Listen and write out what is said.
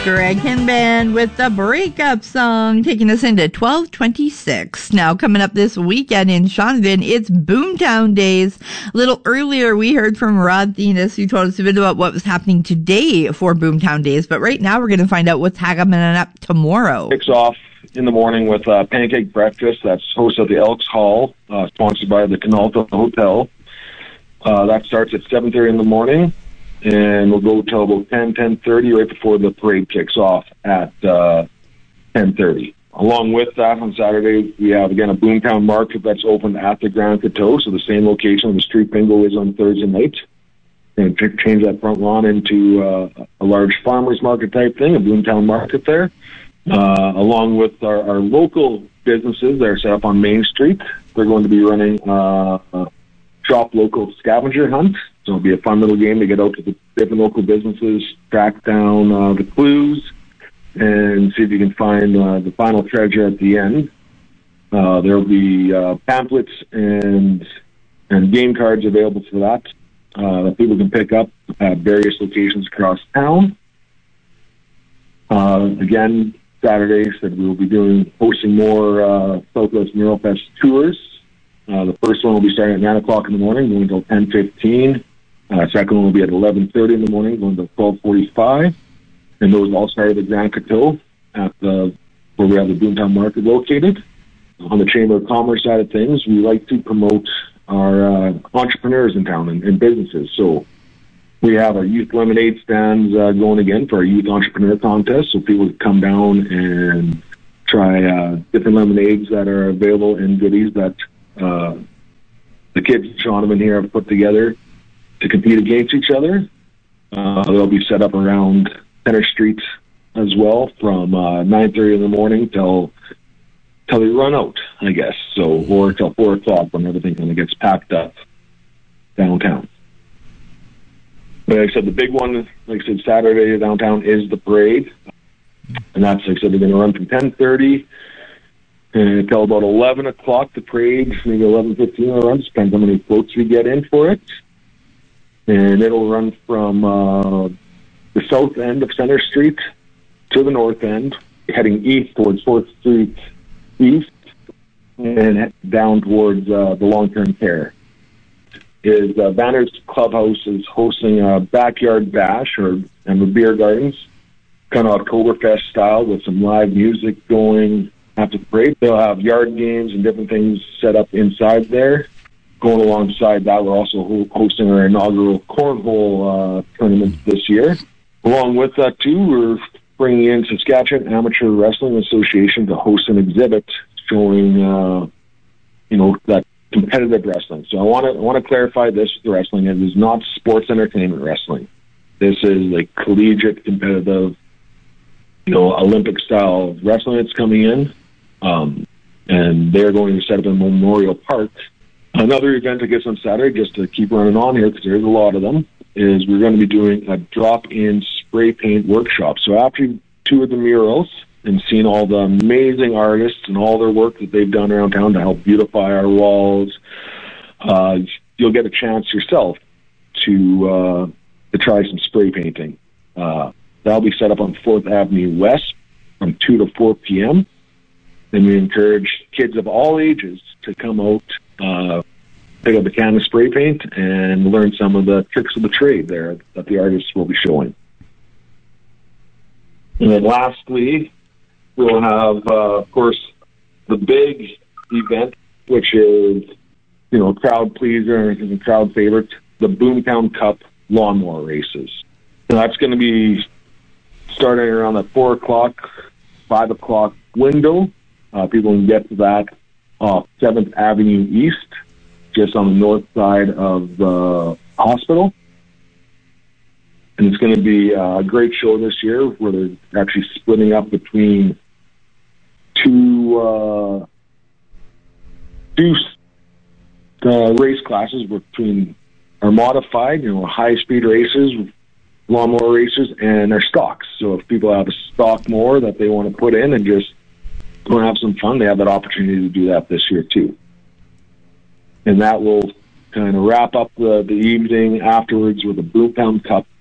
Greg Hinband with the breakup song, taking us into 1226. Now, coming up this weekend in Shaunavon, it's Boomtown Days. A little earlier, we heard from Rod Thenis, who told us a bit about what was happening today for Boomtown Days. But right now, we're going to find out what's happening up tomorrow. Kicks off in the morning with pancake breakfast. That's hosted at the Elks Hall, sponsored by the Canalta Hotel. That starts at 7:30 in the morning, and we'll go till about 10:30, right before the parade kicks off at 10:30. Along with that, on Saturday, we have, again, a Boomtown Market that's open at the Grand Coteau, so the same location where the street bingo is on Thursday night. And change that front lawn into a large farmer's market type thing, a Boomtown Market there. Along with our local businesses that are set up on Main Street, they're going to be running Shop Local Scavenger Hunt. So it'll be a fun little game to get out to the different local businesses, track down the clues, and see if you can find the final treasure at the end. There'll be pamphlets and game cards available for that people can pick up at various locations across town. Again, Saturday, said we will be hosting more Southwest Mural Fest tours. The first one will be starting at 9 o'clock in the morning, going until 10:15. Second one will be at 11:30 in the morning, going until 12:45. And those all start at the Grand Coteau, where we have the Boomtown Market located. On the Chamber of Commerce side of things, we like to promote our entrepreneurs in town and businesses. So we have our youth lemonade stands going again for our youth entrepreneur contest, so people can come down and try different lemonades that are available and goodies that the kids in Shaunavon here have put together to compete against each other. They'll be set up around Center Street as well from 9:30 in the morning till they run out, I guess. So, or till 4 o'clock when everything kind of gets packed up downtown. But like I said, the big one, like I said, Saturday downtown is the parade. And that's, like I said, they're going to run from 10:30 until about 11 o'clock. The parade, maybe 11:15 will run. Depends how many floats we get in for it. And it'll run from the south end of Center Street to the north end, heading east towards 4th Street East, and down towards the long-term care. Banners Clubhouse is hosting a backyard bash and the beer gardens, kind of Oktoberfest style, with some live music going after the parade. They'll have yard games and different things set up inside there. Going alongside that, we're also hosting our inaugural cornhole tournament this year. Along with that, too, we're bringing in Saskatchewan Amateur Wrestling Association to host an exhibit showing, that competitive wrestling. So I want to clarify this with the wrestling. It is not sports entertainment wrestling. This is like collegiate, competitive, Olympic style wrestling that's coming in. And they're going to set up in Memorial Park. Another event, I guess, on Saturday, just to keep running on here, because there's a lot of them, is we're going to be doing a drop-in spray paint workshop. So after you tour the murals and seen all the amazing artists and all their work that they've done around town to help beautify our walls, you'll get a chance yourself to try some spray painting. That'll be set up on 4th Avenue West from 2 to 4 p.m. And we encourage kids of all ages to come out, pick up a can of spray paint, and learn some of the tricks of the trade there that the artists will be showing. And then lastly, we'll have, of course, the big event, which is, crowd pleaser and crowd favorite, the Boomtown Cup lawnmower races. So that's going to be starting around that 4 o'clock, 5 o'clock window. People can get to that off 7th Avenue East, just on the north side of the hospital. And it's going to be a great show this year, where they're actually splitting up between two race classes, between our modified, high-speed races, lawnmower races, and our stocks. So if people have a stock mower that they want to put in and just want to have some fun, they have that opportunity to do that this year too. And that will kind of wrap up the evening afterwards with a Boomtown Cup